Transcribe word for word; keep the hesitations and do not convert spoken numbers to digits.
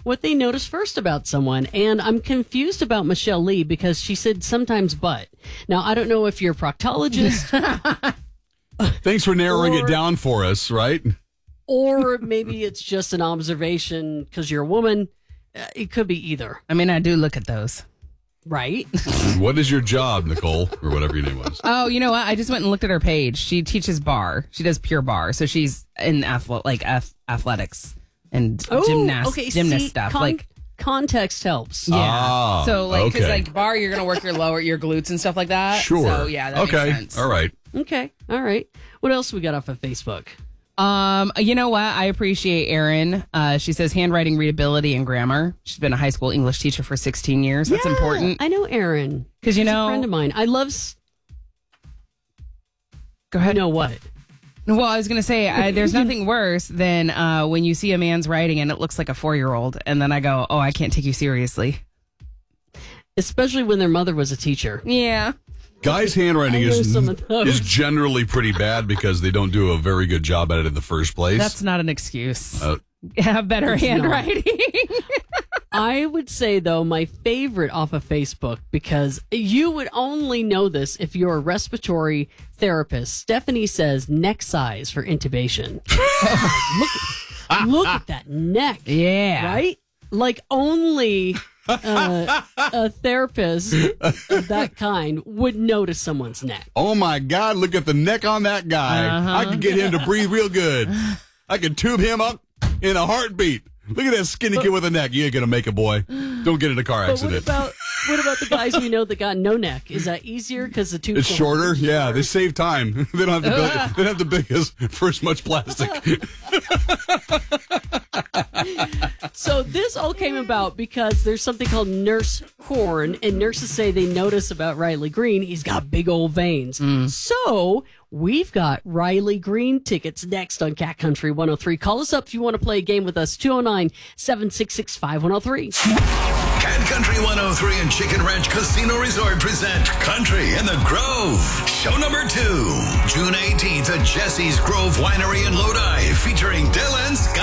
what they notice first about someone. And I'm confused about Michelle Lee because she said sometimes butt. Now, I don't know if you're a proctologist. Thanks for narrowing or, it down for us, right? Or maybe it's just an observation because you're a woman. Uh, it could be either. I mean, I do look at those. Right. What is your job, Nicole, or whatever your name was? Oh, you know what? I just went and looked at her page. She teaches bar. She does pure bar. So she's in athle- like ath- athletics and Oh, gymnast, okay. gymnast See, stuff. con- like context helps. Yeah. Ah, so like, because okay. like bar, you're gonna work your lower, your glutes and stuff like that. Sure. So yeah, that okay. makes sense. All right. Okay. All right. What else we got off of Facebook? Um, you know what? I appreciate Erin. Uh, she says handwriting, readability, and grammar. She's been a high school English teacher for sixteen years. That's Yeah, important. I know Erin. Because you She's know, a friend of mine. I love. s- Go ahead. You know what? Well, I was going to say, I, there's nothing worse than uh, when you see a man's writing and it looks like a four-year-old, and then I go, oh, I can't take you seriously. Especially when their mother was a teacher. Yeah. Guys' handwriting I know is some of those. is generally pretty bad because they don't do a very good job at it in the first place. That's not an excuse. Uh, Have better It's handwriting. I would say, though, my favorite off of Facebook, because you would only know this if you're a respiratory therapist. Stephanie says neck size for intubation. look, look at that neck. Yeah. Right? Like only uh, a therapist of that kind would notice someone's neck. oh my God! Look at the neck on that guy. Uh-huh. I could get him to breathe real good. I could tube him up in a heartbeat. Look at that skinny kid with a neck. You ain't gonna make it, boy. Don't get in a car But what accident. about what about the guys we know that got no neck? Is that easier because the tube It's shorter. Yeah, they save time. They don't have to build, they don't have to big as for as much plastic. So this all came about because there's something called nurse corn, and nurses say they notice about Riley Green. He's got big old veins. So we've got Riley Green tickets next on Cat Country one oh three. Call us up if you want to play a game with us. two oh nine, seven six six, five one oh three. Cat Country one oh three and Chicken Ranch Casino Resort present Country in the Grove. Show number two, June eighteenth at Jesse's Grove Winery in Lodi, featuring Dylan Scott.